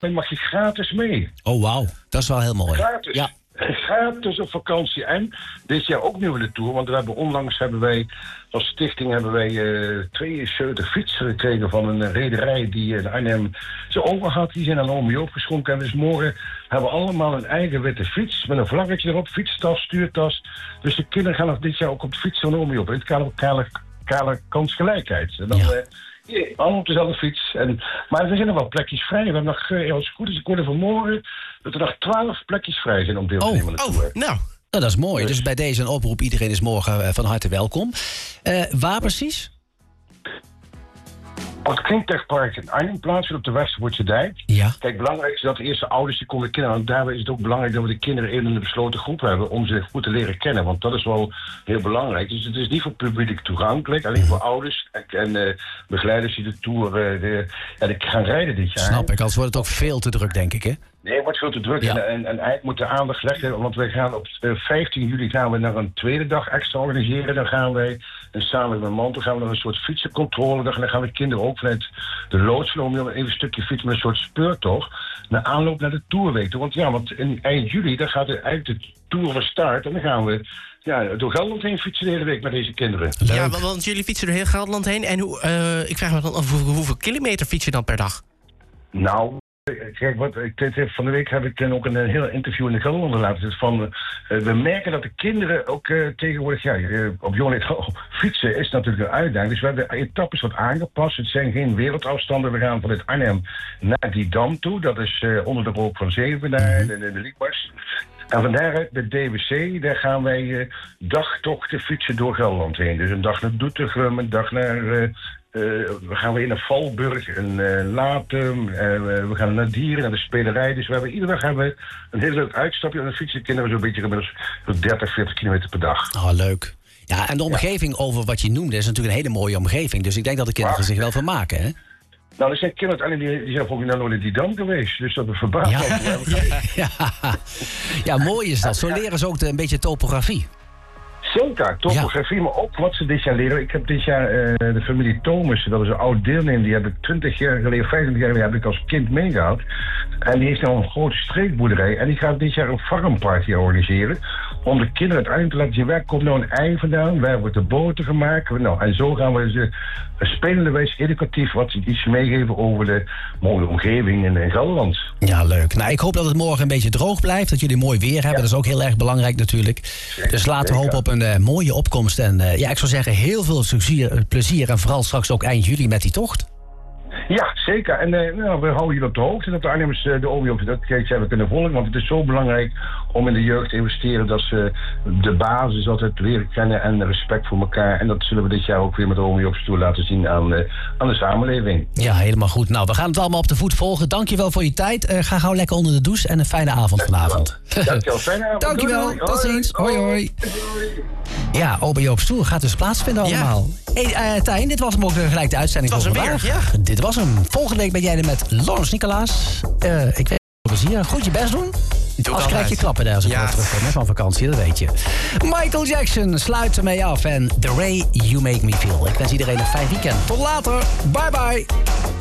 mag je gratis mee. Oh, wauw. Dat is wel heel mooi. Gratis. Ja. Gratis op vakantie. En dit jaar ook nu in de Tour. Want onlangs hebben wij als stichting 72 fietsen gekregen van een rederij die in Arnhem ze over had. Die zijn aan Omeo opgeschonken. En dus morgen hebben we allemaal een eigen witte fiets met een vlaggetje erop. Fietstas, stuurtas. Dus de kinderen gaan dit jaar ook op de fiets van Omeo op. In het kader kale kansgelijkheid. En dan... allemaal op dezelfde fiets. Maar er zijn nog wel plekjes vrij. We hebben nog, als het goed is, ik hoorde vanmorgen dat er nog 12 plekjes vrij zijn om deel te nemen aan de Tour. Nou, dat is mooi. Dus bij deze een oproep. Iedereen is morgen van harte welkom. Waar precies? Op het Klinktechpark in Arnhem plaatsvindt op de Westerwoerdse Dijk. Ja. Kijk, belangrijk is dat de eerste ouders die komen kinderen. En daarbij is het ook belangrijk dat we de kinderen in een besloten groep hebben om ze goed te leren kennen. Want dat is wel heel belangrijk. Dus het is niet voor publiek toegankelijk, alleen voor ouders en begeleiders die de Tour die gaan rijden dit jaar. Snap ik, anders wordt het ook veel te druk, denk ik, hè? Nee, het wordt veel te druk. Ja. En eigenlijk moet de aandacht leggen. Want wij gaan op 15 juli gaan we naar een tweede dag extra organiseren. Dan gaan wij, en samen met mijn man, gaan we naar een soort fietsencontrole. Dan gaan de kinderen ook vanuit de loods om even een stukje fietsen met een soort speurtocht. Naar aanloop naar de Tourweek. Want in eind juli, dan gaat eigenlijk de Tour van start. En dan gaan we door Gelderland heen fietsen de hele week met deze kinderen. Leuk. Ja, want jullie fietsen door heel Gelderland heen. En ik vraag me dan af, hoeveel kilometer fiets je dan per dag? Nou... Kijk, van de week heb ik ook een heel interview in de Gelderlanden laten zien. We merken dat de kinderen ook tegenwoordig... op jonge fietsen is natuurlijk een uitdaging. Dus we hebben etappes wat aangepast. Het zijn geen wereldafstanden. We gaan vanuit Arnhem naar die dam toe. Dat is onder de rook van Zevenaar en de Liepers. En van daaruit met DWC, daar gaan wij dagtochten fietsen door Gelderland heen. Dus een dag naar Doetinchem, een dag naar... we gaan weer naar Valburg en Latem. We gaan naar Dieren, naar de spelerij. Dus iedere dag hebben we een heel leuk uitstapje. En dan fietsen de kinderen zo'n beetje gemiddeld 30, 40 kilometer per dag. Oh, leuk. Ja, en de omgeving over wat je noemde is natuurlijk een hele mooie omgeving. Dus ik denk dat de kinderen zich wel vermaken, hè? Nou, er zijn kinderen die zijn volgens mij nooit in die dam geweest. Dus dat is verbaasd. Ja, mooi is dat. Zo leren ze ook een beetje topografie. Zeker, topografie, maar ook wat ze dit jaar leren. Ik heb dit jaar de familie Thomas, dat is een oud deelnemer, die heb ik 20 jaar geleden, 25 jaar geleden heb ik als kind meegehad. En die heeft nou een grote streekboerderij en die gaat dit jaar een farmparty organiseren. Om de kinderen uiteindelijk te laten zien, waar komt nou een ei vandaan, waar wordt de boter gemaakt. Nou, en zo gaan we ze spelende wijze educatief wat iets meegeven over de mooie omgeving in Gelderland. Ja, leuk. Nou, ik hoop dat het morgen een beetje droog blijft, dat jullie mooi weer hebben. Dat is ook heel erg belangrijk natuurlijk. Dus laten we hopen op een mooie opkomst. En ik zou zeggen, heel veel plezier en vooral straks ook eind juli met die tocht. Ja, zeker. En we houden je op de hoogte dat de Arnhemmers de OMO dat hebben kunnen volgen. Want het is zo belangrijk om in de jeugd te investeren dat ze de basis altijd leren kennen en respect voor elkaar. En dat zullen we dit jaar ook weer met de OMO Tour laten zien aan de samenleving. Ja, helemaal goed. Nou, we gaan het allemaal op de voet volgen. Dankjewel voor je tijd. Ga gauw lekker onder de douche en een fijne avond vanavond. Dankjewel. Fijne avond. Dankjewel. Doei. Tot ziens. Hoi, hoi. Ja, OBO Tour gaat dus plaatsvinden allemaal. Hey, Tijn, dit was hem ook gelijk de uitzending voor vandaag. Ja. Dit was hem. Volgende week ben jij er met Lawrence Nicolaas. Ik weet plezier. Goed je best doen. Als krijg je klappen daar als ik terugkom van vakantie, dat weet je. Michael Jackson sluit ermee af en The Way You Make Me Feel. Ik wens iedereen een fijn weekend. Tot later. Bye bye.